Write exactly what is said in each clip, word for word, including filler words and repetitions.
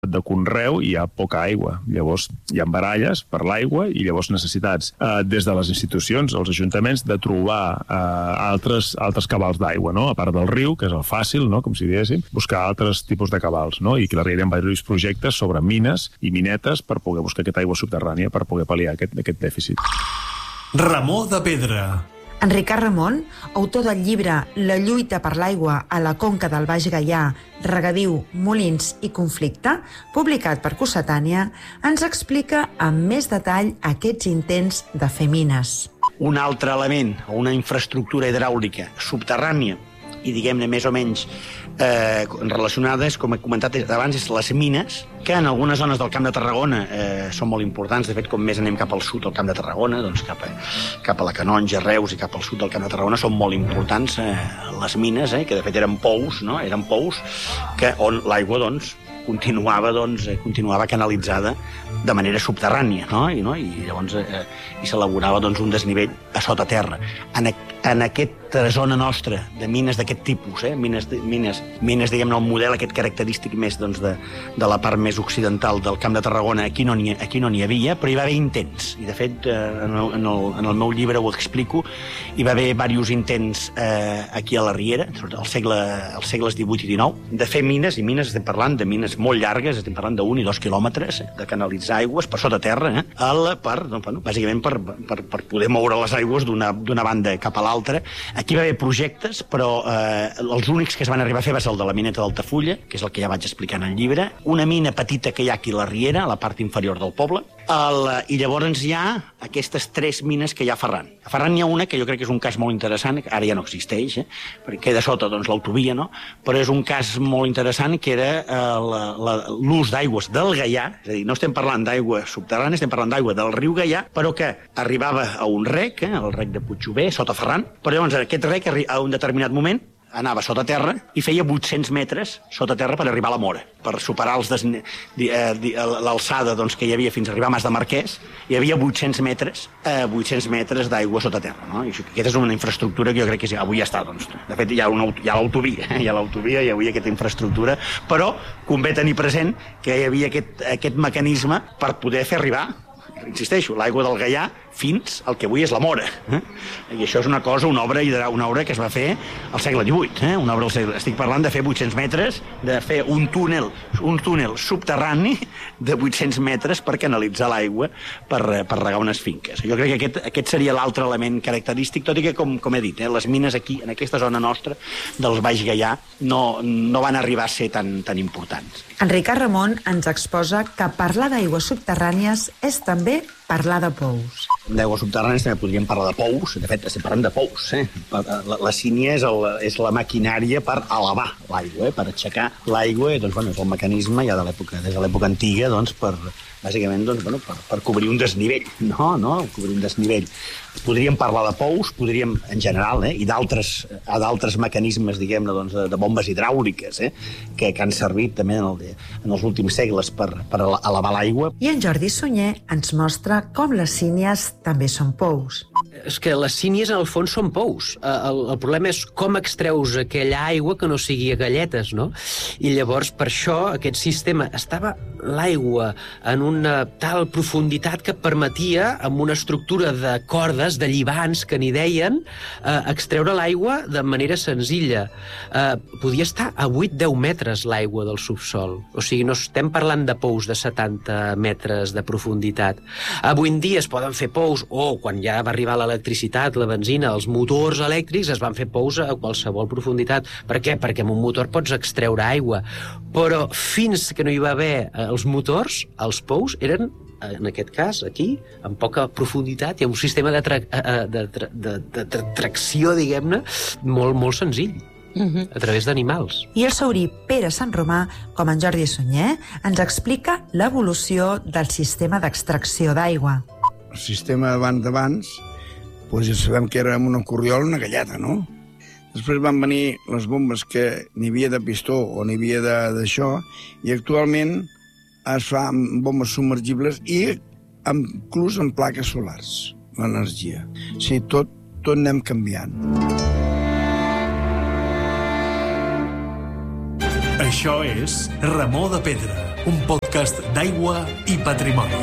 de conreu hi ha poca aigua. Llavors hi ha baralles per l'aigua i llavors necessitats eh, des de les institucions, els ajuntaments, de trobar eh, altres, altres cabals d'aigua, no? A part del riu, que és el fàcil, no? Com si diguéssim, buscar altres tipus de cabals, no? I que la Riera hi ha diversos projectes sobre mines i minetes per poder buscar aquesta aigua subterrània per poder pal·liar aquest, aquest dèficit. Ramó de Pedra. En Ricard Ramon, autor del llibre La lluita per l'aigua a la conca del Baix Gaià, regadiu, molins i conflicte, publicat per Cossetània, ens explica amb més detall aquests intents de fer mines. Un altre element, una infraestructura hidràulica subterrània i, diguem-ne, més o menys eh, relacionades, com he comentat abans, és les mines, que en algunes zones del Camp de Tarragona eh, són molt importants. De fet, com més anem cap al sud del Camp de Tarragona, doncs cap a, cap a la Canonja, Reus i cap al sud del Camp de Tarragona són molt importants eh, les mines, eh, que de fet eren pous, no? Eren pous que, on l'aigua, doncs, continuava, doncs, eh, continuava canalitzada de manera subterrània, no? I, no? I llavors eh, i s'elaborava, doncs, un desnivell a sota terra. En, en aquesta zona nostra de mines d'aquest tipus, eh? mines, mines, mines diguem-ne, el model aquest característic més, doncs, de, de la part més occidental del Camp de Tarragona, aquí no n'hi aquí no n'hi havia, però hi va haver intents. I, de fet, eh, en, el, en, el, en el meu llibre ho explico, hi va haver diversos intents eh, aquí a la Riera, al segle, als segles divuit i dinou, de fer mines, i mines estem parlant de mines molt llargues, estem parlant d'un i dos quilòmetres, eh, de canalitzar aigües per sota terra, eh, el, per, doncs, bueno, bàsicament per, per, per poder moure les aigües d'una banda cap a l'altra. Aquí va haver projectes, però eh, els únics que es van arribar a fer va ser el de la mineta d'Altafulla, que és el que ja vaig explicar en el llibre, una mina petita que hi ha aquí a la Riera, a la part inferior del poble, el, i llavors hi ha aquestes tres mines que hi ha a Ferran. A Ferran hi ha una que jo crec que és un cas molt interessant, que ara ja no existeix, eh, perquè queda sota, doncs, l'autovia, no? Però és un cas molt interessant que era eh, l'ús d'aigües del Gaià, és a dir, no estem parlant d'aigua subterrània, estem parlant d'aigua del riu Gaià, però que arribava a un rec, eh, el rec de Puigjover, sota Ferran, però llavors aquest rec a un determinat moment anava sota terra i feia vuit-cents metres sota terra per arribar a la Mora. Per superar els des... eh, l'alçada, doncs, que hi havia fins a arribar a Mas de Marquès, hi havia vuit-cents metres, eh, vuit-cents metres d'aigua sota terra. No? I aquesta és una infraestructura que jo crec que avui ja està. Doncs. De fet, hi ha, una, hi ha l'autovia, eh? hi ha l'autovia, hi havia aquesta infraestructura, però convé tenir present que hi havia aquest, aquest mecanisme per poder fer arribar, insisteixo, l'aigua del Gaià fins al que avui és la Mora. Eh? I això és una cosa, una obra, una obra que es va fer al segle divuit. Eh? Una obra al segle... Estic parlant de fer vuit-cents metres, de fer un túnel, un túnel subterrani de vuit-cents metres per canalitzar l'aigua per, per regar unes finques. Jo crec que aquest, aquest seria l'altre element característic, tot i que, com, com he dit, eh, les mines aquí, en aquesta zona nostra dels Baix Gaià, no, no van arribar a ser tan, tan importants. En Ricard Ramon ens exposa que parlar d'aigües subterrànies és també parlar de pous. D'aigües subterrànies també podríem parlar de pous, de fet estem parlant de pous. Eh? La, la sínia és, el, és la maquinària per elevar l'aigua, eh? Per aixecar l'aigua, doncs, bueno, és el mecanisme ja de l'època, des de l'època antiga, doncs, per, bàsicament, doncs, bueno, per, per cobrir un desnivell, no? no? Cobrir un desnivell. Podríem parlar de pous, podríem, en general, eh? i d'altres mecanismes, diguem-ne, doncs, de, de bombes hidràuliques, eh? que, que han servit també en, el, en els últims segles per, per elevar l'aigua. I en Jordi Sunyer ens mostra com les sínies també són pous. És que les sínies, en el fons, són pous. El, el problema és com extreus aquella aigua que no sigui a galletes, no? I llavors, per això, aquest sistema estava l'aigua en una tal profunditat que permetia, amb una estructura de cordes, de llibans, que n'hi deien, eh, extreure l'aigua de manera senzilla. Eh, podia estar a vuit a deu metres l'aigua del subsol. O sigui, no estem parlant de pous de setanta metres de profunditat. Avui en dia es poden fer pous, o quan ja va arribar l'electricitat, la benzina, els motors elèctrics, es van fer pous a qualsevol profunditat. Per què? Perquè amb un motor pots extreure aigua. Però fins que no hi va haver els motors, els pous eren, en aquest cas, aquí, amb poca profunditat, i amb un sistema de, tra de, tra de, de, de tracció, diguem-ne, molt, molt senzill. Uh-huh. A través d'animals. I el saurí Pere Sant Romà, com en Jordi Sunyer, ens explica l'evolució del sistema d'extracció d'aigua. El sistema d'abans, doncs ja sabem que era una corriola, una galleta, no? Després van venir les bombes que n'hi havia de pistó o n'hi havia d'això, i actualment es fa amb bombes submergibles i inclús amb plaques solars, l'energia. O sigui, tot, tot anem canviant. Això és Ramó de Pedra. un podcast d'aigua i patrimoni.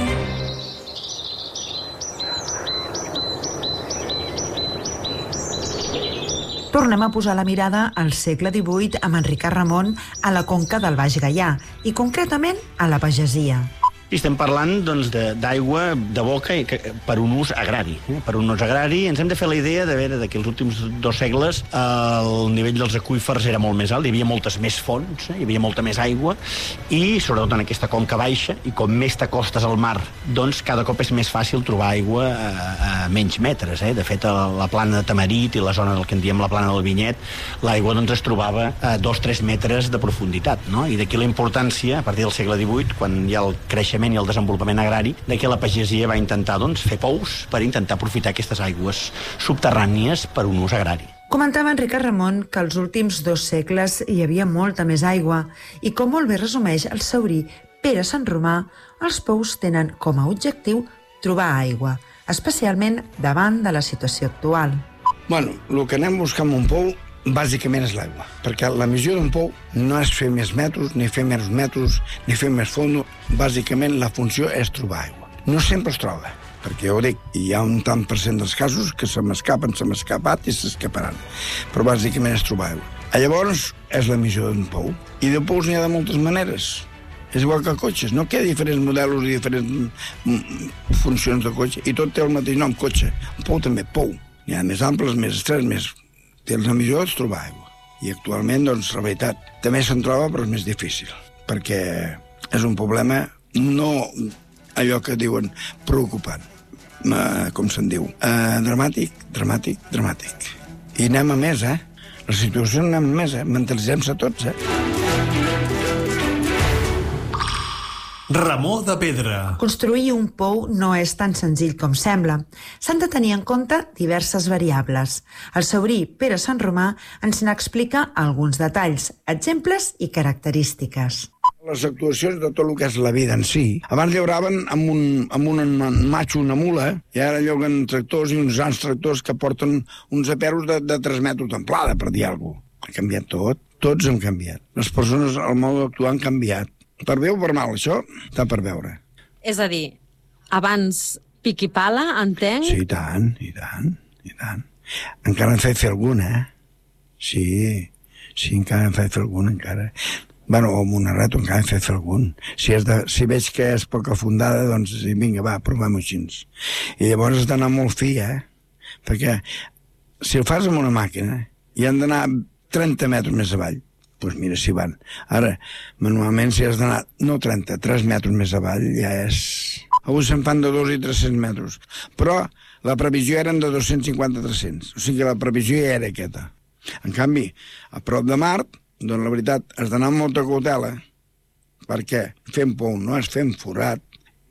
Tornem a posar la mirada al segle divuit amb en Ricard Ramon a la conca del Baix Gaià i concretament a la pagesia. I estem parlant doncs, d'aigua de, de boca i que, per un ús agrari. Eh? Per un ús agrari ens hem de fer la idea de veure que els últims dos segles eh, el nivell dels aqüífers era molt més alt, hi havia moltes més fonts, eh? Hi havia molta més aigua i sobretot en aquesta conca baixa i com més t'acostes al mar, doncs cada cop és més fàcil trobar aigua a, a menys metres. Eh? De fet, a la plana de Tamarit i la zona del que en diem la plana del Vinyet, l'aigua doncs, es trobava a dos a tres metres de profunditat. No? I d'aquí la importància, a partir del segle divuit, quan hi ha el creixement i el desenvolupament agrari, de que la pagesia va intentar doncs, fer pous per intentar aprofitar aquestes aigües subterrànies per un ús agrari. Comentava en Ricard Ramon que als últims dos segles hi havia molta més aigua i, com molt bé resumeix el saurí Pere Sant Romà, els pous tenen com a objectiu trobar aigua, especialment davant de la situació actual. Bueno, el que anem buscant un pou bàsicament és l'aigua, perquè la missió d'un pou no és fer més metres, ni fer menys metres, ni fer més fondo. Bàsicament la funció és trobar aigua. No sempre es troba, perquè ja ho dic, hi ha un tant per cent dels casos que se m'escapen, se m'ha escapat i s'escaparan, però bàsicament és trobar aigua. Llavors és la missió d'un pou, i de pous n'hi ha de moltes maneres. És igual que cotxes, no? Que hi ha diferents models i diferents funcions de cotxe, i tot té el mateix nom, cotxe. Un pou també, pou. N'hi ha més amples, més estrets, més... La millor és trobar aigua. I actualment, doncs, la veritat, també se'n troba, però és més difícil, perquè és un problema no allò que diuen preocupant, eh, com se'n diu. Eh, dramàtic, dramàtic, dramàtic. I anem a més, eh? La situació anem a més, eh? Mentalitzem-se tots, eh? Ramó de Pedra. Construir un pou no és tan senzill com sembla. S'han de tenir en compte diverses variables. El saurí Pere Sant Romà ens n'explica alguns detalls, exemples i característiques. Les actuacions de tot el que és la vida en si. Abans llauraven amb un, amb un matxo, una mula, i ara lloguen tractors i uns grans tractors que porten uns aperos de, de tres metres d'amplada, per dir alguna cosa. Ha canviat tot. Tots hem canviat. Les persones, el mode d'actuar han canviat. Per bé o per mal, això està per veure. És a dir, abans pic i pala, entenc? Sí, i tant, i tant, i tant. Encara en feia fer alguna, eh? Sí, sí, encara en feia fer alguna, encara. Bueno, o amb una rato encara en feia fer algun. Si, és de, si veig que és poc afundada, doncs vinga, va, provem-ho així. I llavors has d'anar molt fi, eh? Perquè si ho fas amb una màquina i han d'anar trenta metres més avall, doncs mira si van. Ara, manualment, si has d'anar, no trenta, tres metres més avall, ja és... Avui se'n fan de dos i tres-cents metres. Però la previsió eren de dos-cents cinquanta a tres-cents. O sigui que la previsió ja era aquesta. En canvi, a prop de mar, doncs la veritat, has d'anar amb molta cautela, perquè fent pou no és fent forat,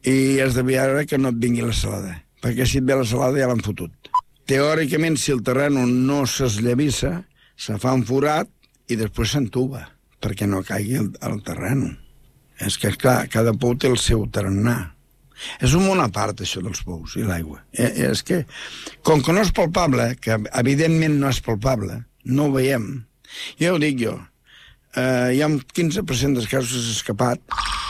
i has de veure que no et vingui la salada. Perquè si et ve la salada ja l'han fotut. Teòricament, si el terreny no s'esllavissa, se fa un forat, i després s'entuba, perquè no caigui al, al terreny. És que, clar, cada pou té el seu tarannà. És un món a part, això dels pous i l'aigua. Eh, és que, com que no és palpable, que evidentment no és palpable, no ho veiem. Ja ho dic jo, eh, hi ha un quinze per cent dels casos que s'ha escapat.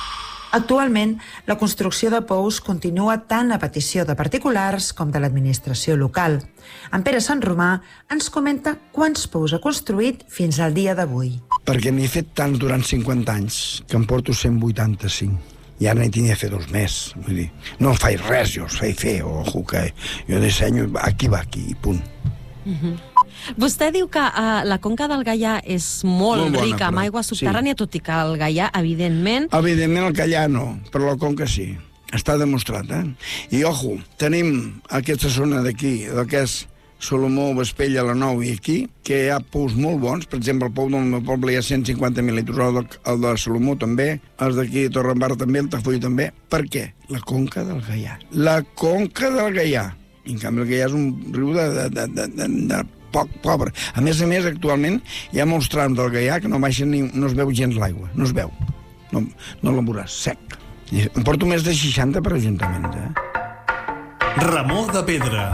Actualment, la construcció de pous continua tant a petició de particulars com de l'administració local. En Pere Sant Romà ens comenta quants pous ha construït fins al dia d'avui. Perquè n'he fet tants durant cinquanta anys, que em porto cent vuitanta-cinc. I ara n'hi tenia a fer dos més. Vull dir, no faig res, jo els faig fer, ojo, que jo dissenyo, aquí va, aquí, i punt. Uh-huh. Vostè diu que uh, la conca del Gaià és molt, molt bona, rica amb aigua subterrània, sí. Tot i que el Gaià, evidentment... Evidentment el Gaià no, però la conca sí. Està demostrat, eh? I, ojo, tenim aquesta zona d'aquí, del que és Salomó, Vespella, la Nou i aquí, que hi ha pous molt bons. Per exemple, el pou del meu poble hi ha cent cinquanta mil·litres, el de, el de Salomó també, els d'aquí de Torrembar també, el Tafull també. Per què? La conca del Gaià. La conca del Gaià. I, en canvi, el Gaià és un riu de, de, de, de, de, de poc pobre. A més a més, actualment, hi ha molts trams del Gaià que no baixen ni, no es veu gens l'aigua. No es veu. No, no la veuràs, sec. I em porto més de seixanta per ajuntaments, eh? Ramó de Pedra.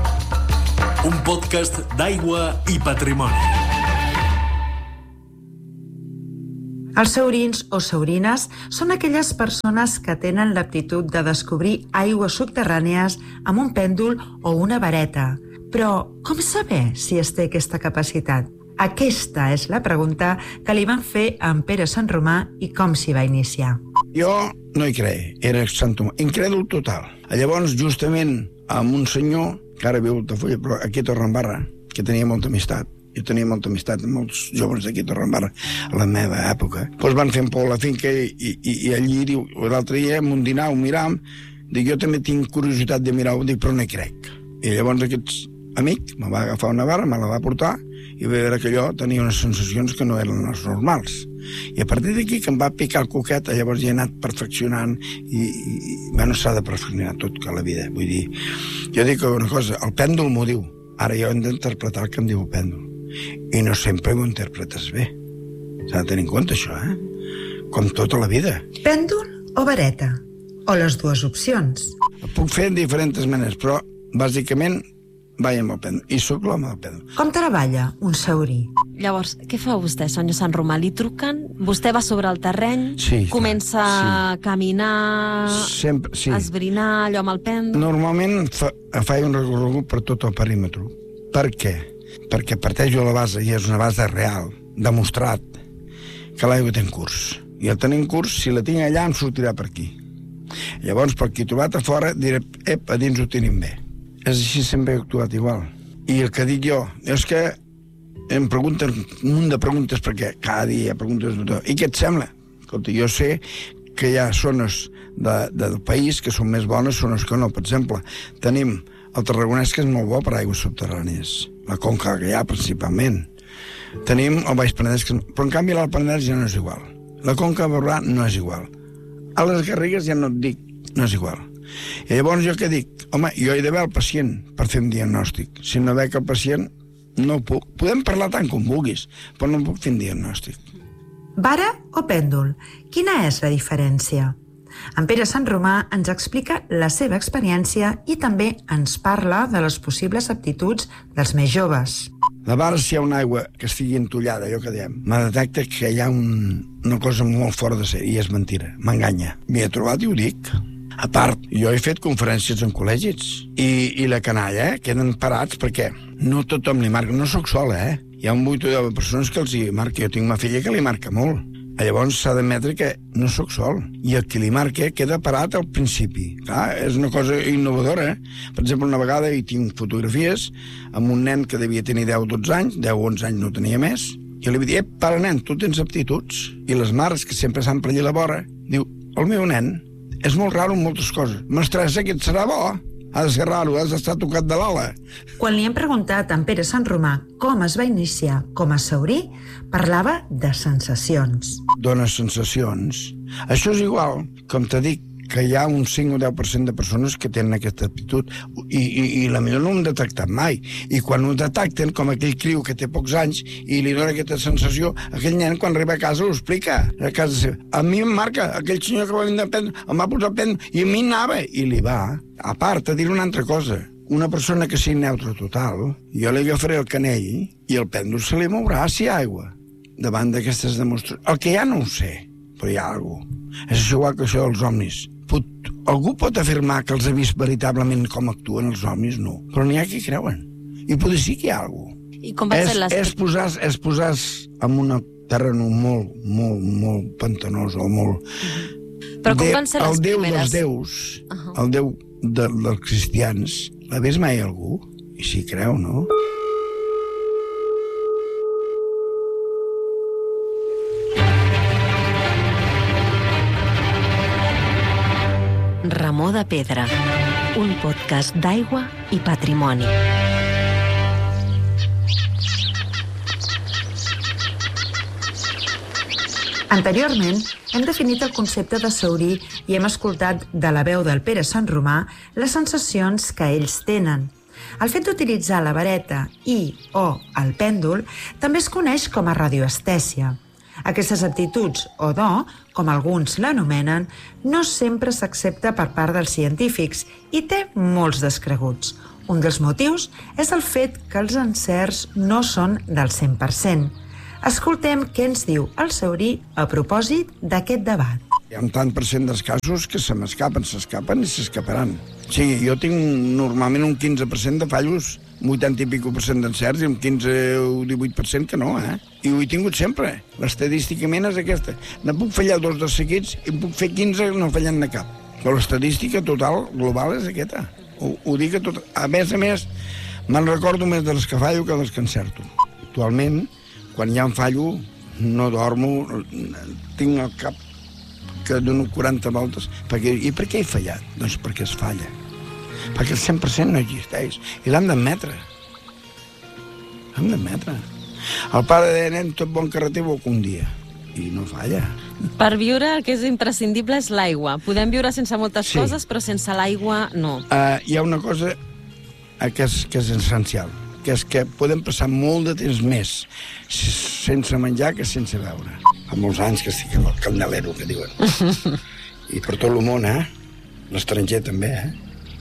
Un podcast d'aigua i patrimoni. Els saurins o saurines són aquelles persones que tenen l'aptitud de descobrir aigües subterrànies amb un pèndol o una vareta. Però com saber si es té aquesta capacitat? Aquesta és la pregunta que li van fer a en Pere Sant Romà i com s'hi va iniciar. Jo no hi creia, era Sant Tomàs, incrèdul total. Llavors, justament, amb un senyor, que ara viu a Altafulla, però aquí a Torredembarra, que tenia molta amistat, jo tenia molta amistat amb molts joves d'aquí a Torredembarra, a la meva època, doncs van fer un pou a la finca i, i, i allí, diu, l'altre dia, en un dinar, ho miràvem, dic, jo també tinc curiositat de mirar-ho, dic, però no hi crec. I llavors aquests amic me va agafar una barra, me la va portar, i va veure que jo tenia unes sensacions que no eren les normals. I a partir d'aquí que em va picar el coquet, llavors ja he anat perfeccionant i, i, i bueno, s'ha de perfeccionar tot que la vida. Vull dir, jo dic una cosa, el pèndol m'ho diu, ara jo hem d'interpretar el que em diu el pèndol. I no sempre ho interpretes bé. S'ha de tenir en compte això, eh? Com tota la vida. Pèndol o vareta? O les dues opcions? Ho puc fer en diferents maneres, però bàsicament vaig amb el pèndol, i sóc l'home del pèndol. Com treballa un saurí? Llavors, què fa vostè, senyor Sant Romà? Li truquen? Vostè va sobre el terreny? Sí. Comença sí. a caminar? Sempre, sí. A esbrinar allò amb el pèndol? Normalment fa, faig un recorregut per tot el perímetre. Per què? Perquè parteix de la base, i és una base real, demostrat, que l'aigua té en curs. I el tenir en curs, si la tinc allà, em sortirà per aquí. Llavors, per qui he trobat a fora, diré, ep, a dins ho tenim bé. És així, sempre he actuat igual. I el que dic jo, és que em pregunten un munt de preguntes, perquè cada dia preguntes de tot. I què et sembla? Escolta, jo sé que hi ha zones de, de, del país que són més bones, zones que no. Per exemple, tenim el Tarragonès, que és molt bo per aigües subterrànies. La Conca que hi ha, principalment. Tenim el Baix Penedès, que... però en canvi l'Alt Penedès ja no és igual. La Conca de Barberà no és igual. A les Garrigues ja no et dic, no és igual. I llavors jo què dic? Home, jo he de veure el pacient per fer un diagnòstic. Si no veig el pacient, no ho puc. Podem parlar tant com vulguis, però no puc fer un diagnòstic. Vara o pèndol? Quina és la diferència? En Pere Sant Romà ens explica la seva experiència i també ens parla de les possibles aptituds dels més joves. La vara, si hi ha una aigua que estigui entollada, allò que diem, me detecta que hi ha un, una cosa molt fora de ser, i és mentira, m'enganya. M'hi he trobat i ho dic. A part, jo he fet conferències en col·legis i, i la canalla eh, queden parats perquè no tothom li marca. No sóc sola, eh? Hi ha un vuit o deu persones que els hi marca. Jo tinc una filla que li marca molt. Llavors s'ha d'admetre que no sóc sol. I el que li marca queda parat al principi. Clar, és una cosa innovadora. Per exemple, una vegada hi tinc fotografies amb un nen que devia tenir deu o dotze anys, deu o onze anys no tenia més, i li vaig dir, para nen, tu tens aptituds. I les mares, que sempre s'han per allà a la vora, diu, el meu nen és molt raro en moltes coses. Mestressa, aquest serà bo. Ha de ser raro, has d'estar tocat de l'ala. Quan li hem preguntat a en Pere Sant Romà com es va iniciar com a saurí, parlava de sensacions. Dóna sensacions. Això és igual, com te dic, que hi ha un cinc o deu per cent de persones que tenen aquesta aptitud i, i, i la millor no ho han detectat mai. I quan ho detecten, com aquell criu que té pocs anys i li dona aquesta sensació, aquell nen quan arriba a casa ho explica. A casa seva. A mi em marca, aquell senyor que va vindre a prendre, em va posar a prendre i a mi anava. I li va. A part, a dir una altra cosa. Una persona que sigui neutre total, jo li agafaré el canell i el pèndol se li mourà si hi ha aigua. Davant d'aquestes demostracions. El que ja no ho sé, però hi ha alguna cosa. És igual que això dels omnis. Pot, algú pot afirmar que els ha vist veritablement com actuen els homes? No. Però n'hi ha qui creuen. I potser sí que hi ha alguna cosa. I com va és, ser les... és posar, és posar en un terreny molt, molt, molt pantanós o molt... Però com van ser les el Déu primeres? dels déus, uh -huh. el Déu de, dels cristians, l'ha vist mai algú? I si creu, no? Ramó de Pedra, un podcast d'aigua i patrimoni. Anteriorment, hem definit el concepte de saurí i hem escoltat de la veu del Pere Sant Romà les sensacions que ells tenen. El fet d'utilitzar la vareta i o el pèndol també es coneix com a radioestèsia. Aquestes aptituds, o do, com alguns l'anomenen, no sempre s'accepta per part dels científics i té molts descreguts. Un dels motius és el fet que els encerts no són del cent per cent. Escoltem què ens diu el Saurí a propòsit d'aquest debat. Hi ha un tant per cent dels casos que se m'escapen, s'escapen i s'escaparan. O sigui, jo tinc normalment un quinze per cent de fallos, un vuitanta i pico per cent d'encerts i un quinze o divuit per cent que no, eh? I ho he tingut sempre. L'estadísticament és aquesta. Ne puc fallar dos de seguits i puc fer quinze no fallant de cap. Però l'estadística total, global, és aquesta. Ho, ho dic a tot. A més a més, me'n recordo més de les que fallo que de les que encerto. Actualment, quan ja em fallo, no dormo, tinc el cap que dono quaranta voltes. Perquè, I per què he fallat? Doncs perquè es falla. Perquè el cent per cent no existeix. I l'hem d'admetre. L'hem d'admetre. El pare deia, nen, tot bon carreter vol que un dia. I no falla. Per viure el que és imprescindible és l'aigua. Podem viure sense moltes Sí. coses, però sense l'aigua no. Uh, hi ha una cosa que és, que és essencial, que és que podem passar molt de temps més sense menjar que sense beure. Fa molts anys que estic al candelero, que diuen. I per tot el món, eh? L'estranger també, eh?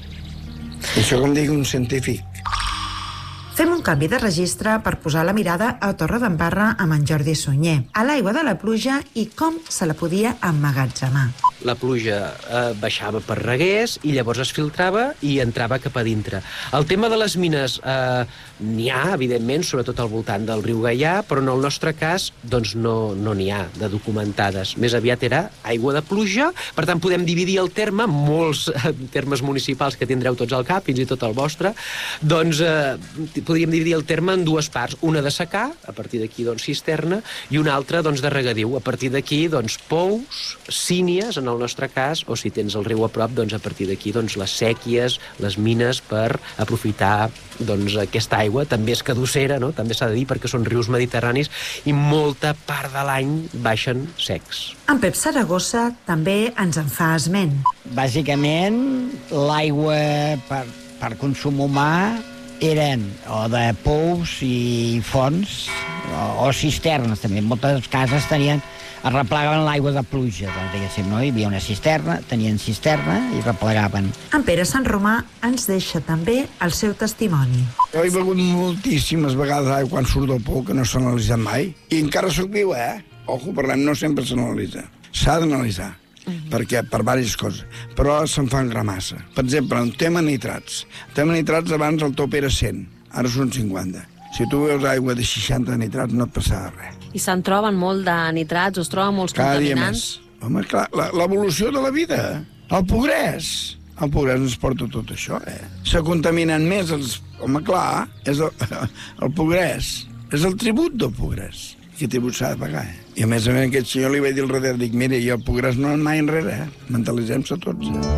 I això com digui un científic. Fem un canvi de registre per posar la mirada a Torredembarra amb en Jordi Sunyer, a l'aigua de la pluja i com se la podia emmagatzemar. La pluja eh, baixava per reguers i llavors es filtrava i entrava cap a dintre. El tema de les mines eh, n'hi ha, evidentment, sobretot al voltant del riu Gaià, però en el nostre cas doncs no no n'hi ha de documentades. Més aviat era aigua de pluja, per tant podem dividir el terme, molts eh, termes municipals que tindreu tots al cap, fins i tot el vostre, doncs eh, podríem dividir el terme en dues parts, una de secà, a partir d'aquí doncs cisterna, i una altra doncs de regadiu, a partir d'aquí doncs pous, sínies, en el nostre cas, o si tens el riu a prop, doncs a partir d'aquí doncs les sèquies, les mines per aprofitar doncs aquesta aigua, també és caducera, no? També s'ha de dir perquè són rius mediterranis i molta part de l'any baixen secs. En Pep Saragossa també ens en fa esment. Bàsicament, l'aigua per, per consum humà eren o de pous i fonts o, o cisternes també. Moltes cases tenien, arreplegaven l'aigua de pluja, doncs, diguéssim, no? Hi havia una cisterna, tenien cisterna i replegaven. En Pere Sant Romà ens deixa també el seu testimoni. Jo he begut moltíssimes vegades aigua quan surt del pou, que no s'ha analitzat mai. I encara sóc viu, eh? Ojo, parlem, no sempre s'analitza. S'ha d'analitzar. Uh-huh. Perquè, per diverses coses. Però se'n fan gramassa. Per exemple, un tema nitrats. El tema nitrats abans el top era cent, ara són cinquanta. Si tu veus aigua de seixanta nitrats no et passarà res. I se'n troben molt de nitrats, us troben molts Cada dia contaminants. més. Home, clar, la- l'evolució de la vida, el progrés. El progrés ens porta tot això, eh? Se contaminen més els... Home, clar, és el, el progrés. És el tribut del progrés. Aquest tribut s'ha de pagar, eh? I a més a més aquest senyor li vaig dir al darrere, dic, mira, i el progrés no en mai enrere, eh? Mentalitzem-se tots, eh?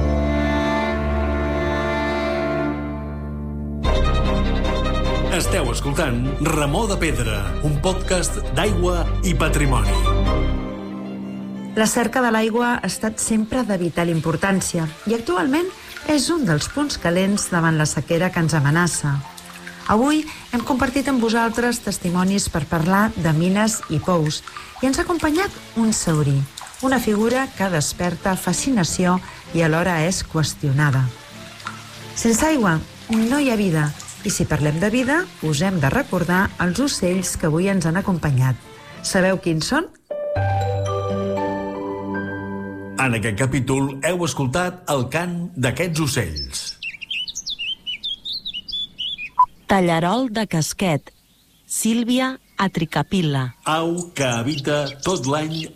Esteu escoltant Remor de Pedra, un podcast d'aigua i patrimoni. La cerca de l'aigua ha estat sempre de vital importància i actualment és un dels punts calents davant la sequera que ens amenaça. Avui hem compartit amb vosaltres testimonis per parlar de mines i pous i ens ha acompanyat un saurí, una figura que desperta fascinació i alhora és qüestionada. Sense aigua no hi ha vida i si parlem de vida us hem de recordar els ocells que avui ens han acompanyat. Sabeu quins són? En aquest capítol heu escoltat el cant d'aquests ocells. Tallarol de casquet. Sílvia atricapil·la. Au que habita tot l'any